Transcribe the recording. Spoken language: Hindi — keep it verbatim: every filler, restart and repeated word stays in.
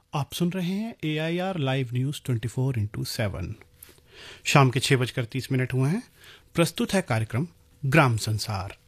आप सुन रहे हैं ए I R live news twenty four into seven. शाम के छः बजकर तीस मिनट हुए हैं। प्रस्तुत है कार्यक्रम ग्राम संसार।